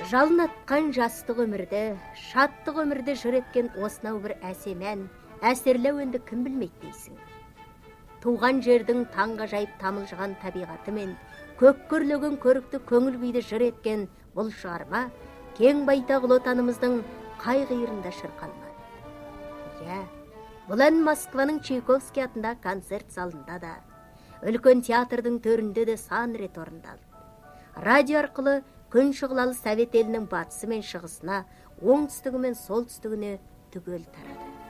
Жалын атқан жастық өмірді, шаттық өмірді жыр еткен осынау бір әсемен, әсерлі әуенді кім білмейді дейсің. Туған жердің таңға жайып тамылжыған табиғаты мен көк көрлеген көрікті көңіл күйді жыр еткен бұл шығарма кең байтақ ұлы отанымыздың қай қиырында шырқалған. Иә, бұл ән Москваның Чайковский атында концерт залында да, үлкен театрдың төрінде де сан рет орындалды. Радио арқылы күн шығылалы Совет елінің батысы мен шығысына, оңтүстігі мен солтүстігіне түгел тарады.